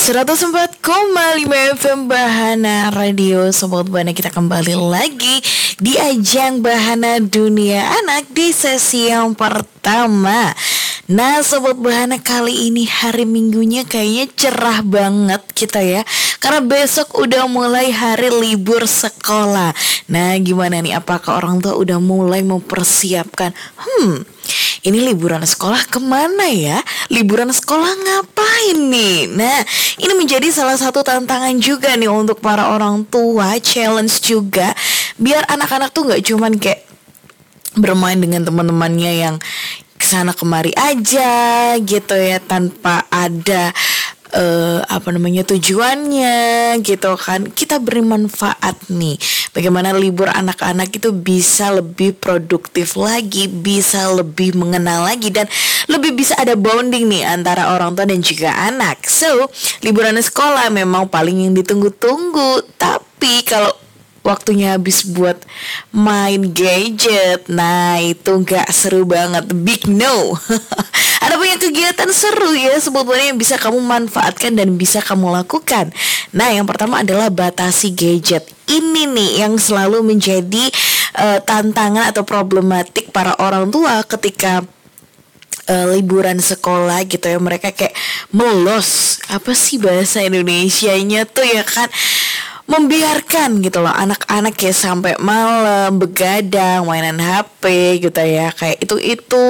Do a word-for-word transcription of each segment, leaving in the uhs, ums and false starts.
seratus empat koma lima F M Bahana Radio. Sobat Bahana, kita kembali lagi di ajang Bahana Dunia Anak di sesi yang pertama. Nah Sobat Bahana, kali ini hari Minggunya kayaknya cerah banget kita ya, karena besok udah mulai hari libur sekolah. Nah gimana nih, apakah orang tua udah mulai mempersiapkan Hmm ini liburan sekolah kemana ya? Liburan sekolah ngapain nih? Nah, ini menjadi salah satu tantangan juga nih untuk para orang tua, challenge juga, biar anak-anak tuh gak cuman kayak bermain dengan teman-temannya yang kesana kemari aja gitu ya, tanpa ada Uh, apa namanya tujuannya gitu kan. Kita beri manfaat nih, bagaimana libur anak-anak itu bisa lebih produktif lagi, bisa lebih mengenal lagi, dan lebih bisa ada bonding nih antara orang tua dan juga anak. So, liburan sekolah memang paling yang ditunggu-tunggu. Tapi kalau waktunya habis buat main gadget, nah itu gak seru banget. Big no. Ada banyak kegiatan seru ya sebetulnya yang bisa kamu manfaatkan dan bisa kamu lakukan. Nah yang pertama adalah batasi gadget. Ini nih yang selalu menjadi uh, tantangan atau problematik para orang tua ketika uh, liburan sekolah gitu ya. Mereka kayak melos, apa sih bahasa Indonesianya tuh ya kan, membiarkan gitu loh anak-anak ya sampai malam begadang mainan H P gitu ya, kayak itu-itu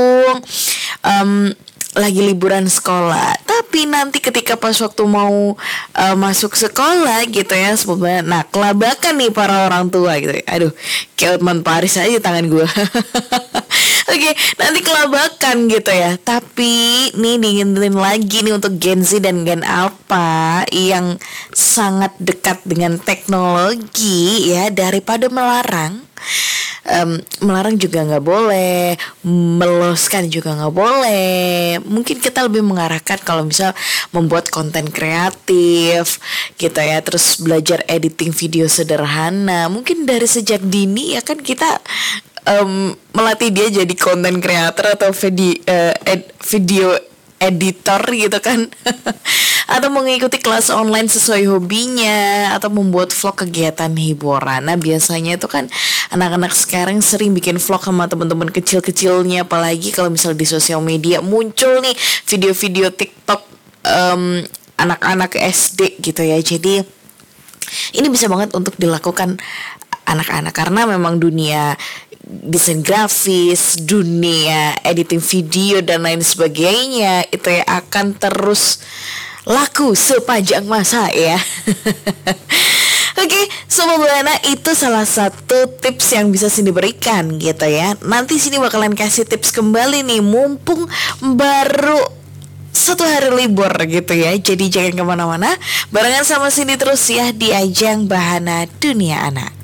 um, lagi liburan sekolah. Tapi nanti ketika pas waktu mau uh, masuk sekolah gitu ya sebenarnya, nah kelabakan nih para orang tua gitu ya. Aduh, kayak Otman Paris aja tangan gue. Oke, okay, nanti kelabakan gitu ya. Tapi nih diingetin lagi nih untuk Gen Z dan Gen Alpha yang sangat dekat dengan teknologi ya, daripada melarang, um, melarang juga nggak boleh, meloskan juga nggak boleh. Mungkin kita lebih mengarahkan kalau misal membuat konten kreatif gitu ya, terus belajar editing video sederhana. Mungkin dari sejak dini ya kan kita Um, melatih dia jadi konten creator atau video, uh, ed, video editor gitu kan. Atau mengikuti kelas online sesuai hobinya, atau membuat vlog kegiatan hiburan. Nah biasanya itu kan anak-anak sekarang sering bikin vlog sama teman-teman kecil-kecilnya. Apalagi kalau misal di sosial media muncul nih video-video TikTok um, anak-anak S D gitu ya. Jadi ini bisa banget untuk dilakukan anak-anak, karena memang dunia desain grafis, dunia editing video dan lain sebagainya itu ya akan terus laku sepanjang masa ya. Oke, Sobat Bahana, itu salah satu tips yang bisa Cindy berikan gitu ya. Nanti Cindy bakalan kasih tips kembali nih, mumpung baru satu hari libur gitu ya. Jadi jangan kemana-mana, barengan sama Cindy terus ya di ajang Bahana Dunia Anak.